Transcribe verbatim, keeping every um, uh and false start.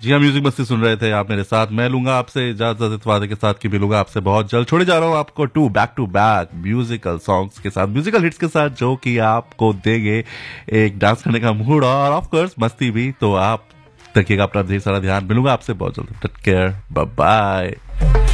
जी हाँ, म्यूजिक मस्ती सुन रहे थे आप मेरे साथ। मैं लूंगा आपसे इजाजत इस वादे के साथ कि मिलूंगा आपसे बहुत जल्द। छोड़े जा रहा हूँ आपको to back to back musical songs के साथ, म्यूजिकल हिट्स के साथ, जो कि आपको देंगे एक डांस करने का मूड और ऑफ कोर्स मस्ती भी। तो आप रखिएगा अपना ढेर सारा ध्यान। मिलूंगा आपसे बहुत जल्द। Take care, bye bye.